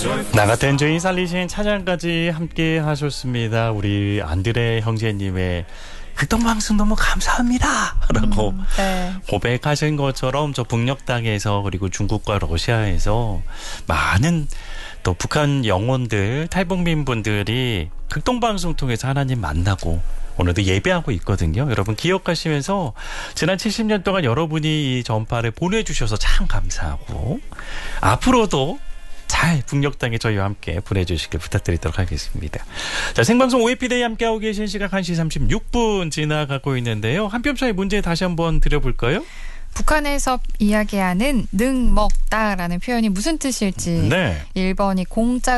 나 같은 죄인 살리신 차장까지 함께 하셨습니다. 우리 안드레 형제님의 극동방송 너무 감사합니다 라고 네. 고백하신 것처럼 저 북녘 땅에서 그리고 중국과 러시아에서 많은 또 북한 영혼들 탈북민 분들이 극동방송 통해서 하나님 만나고 오늘도 예배하고 있거든요. 여러분 기억하시면서 지난 70년 동안 여러분이 이 전파를 보내주셔서 참 감사하고 앞으로도 잘 북녘 땅에 저희와 함께 보내주시길 부탁드리도록 하겠습니다. 자, 생방송 OFD데이 함께하고 계신 시각 1시 36분 지나가고 있는데요. 한 뼘 차이 문제 다시 한번 드려볼까요? 북한에서 이야기하는 능 먹다라는 표현이 무슨 뜻일지. 네. 1번이 공짜